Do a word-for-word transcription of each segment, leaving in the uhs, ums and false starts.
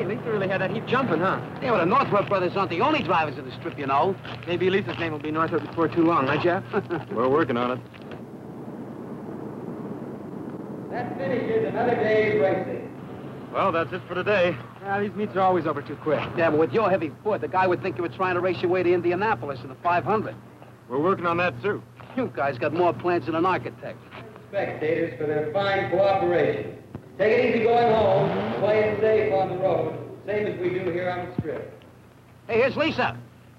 Lisa really had that heap jumping, huh? Yeah, well, the Northrop brothers aren't the only drivers of the Strip, you know. Maybe Lisa's name will be Northrop before too long, huh, Jeff? We're working on it. That finishes another day of racing. Well, that's it for today. Yeah, these meets are always over too quick. Yeah, but with your heavy foot, the guy would think you were trying to race your way to Indianapolis in the five hundred. We're working on that, too. You guys got more plans than an architect. Spectators for their fine cooperation. Take it easy going home. Play it safe on the road, same as we do here on the Strip. Hey, here's Lisa.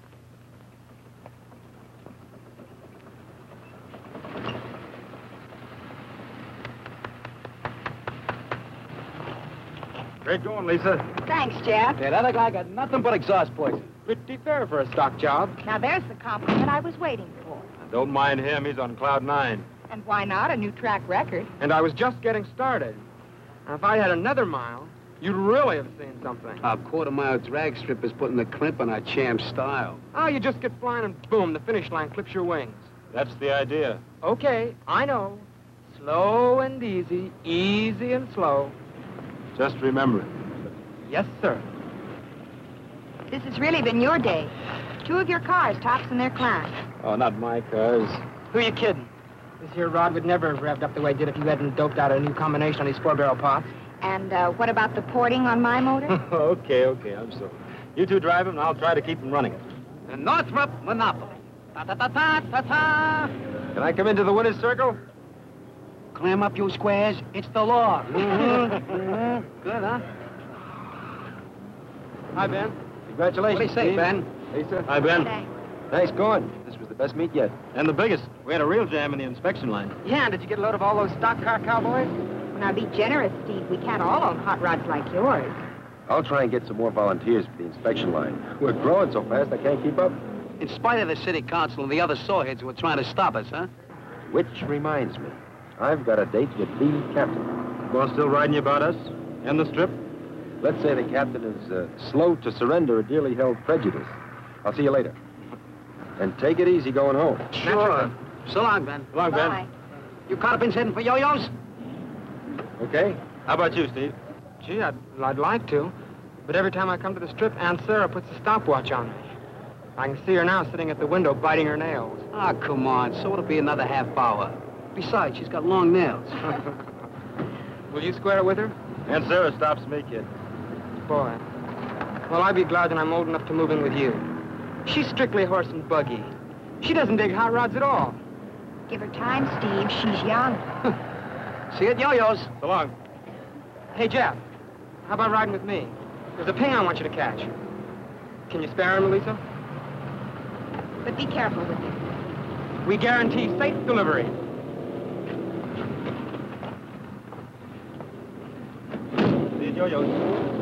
Great going, Lisa. Thanks, Jeff. Yeah, that other guy got nothing but exhaust poison. Pretty fair for a stock job. Now, there's the compliment I was waiting for. Don't mind him. He's on cloud nine. And why not? A new track record. And I was just getting started. Now, if I had another mile, you'd really have seen something. Our quarter-mile drag strip is putting the crimp on our champ style. Oh, you just get flying and boom, the finish line clips your wings. That's the idea. Okay, I know. Slow and easy, easy and slow. Just remember it. Yes, sir. This has really been your day. Two of your cars tops in their class. Oh, not my cars. Who you kidding? This here rod would never have revved up the way it did if you hadn't doped out a new combination on these four-barrel pots. And uh, what about the porting on my motor? okay, okay, I'm sorry. You two drive him, and I'll try to keep him running. The Northrop Monopoly. Ta-ta-ta-ta-ta-ta. Can I come into the winner's circle? Clam up, you squares. It's the law. Mm-hmm. Mm-hmm. Good, huh? Hi, Ben. Congratulations, What do you say, Steve. Ben? Lisa. Hi, Ben. Thanks. Nice going. This was the best meet yet. And the biggest. We had a real jam in the inspection line. Yeah, and did you get a load of all those stock car cowboys? Now, be generous, Steve. We can't all own hot rods like yours. I'll try and get some more volunteers for the inspection line. We're growing so fast I can't keep up. In spite of the city council and the other sawheads who are trying to stop us, huh? Which reminds me, I've got a date with the captain. Well, still riding you about us? And the Strip? Let's say the captain is uh, slow to surrender a dearly held prejudice. I'll see you later. And take it easy going home. Sure. So long, Ben. So long, Ben. Bye. You Carpins heading for yo-yos? Okay. How about you, Steve? Gee, I'd, I'd like to. But every time I come to the Strip, Aunt Sarah puts a stopwatch on me. I can see her now sitting at the window biting her nails. Ah, come on. So it'll be another half hour. Besides, she's got long nails. Will you square it with her? Aunt Sarah stops me, kid. Boy. Well, I'd be glad that I'm old enough to move in with you. She's strictly horse and buggy. She doesn't dig hot rods at all. Give her time, Steve. She's young. See you at yo-yos. So long. Hey, Jeff, how about riding with me? There's a ping I want you to catch. Can you spare him, Lisa? But be careful with it. We guarantee safe delivery. See you at yo-yos.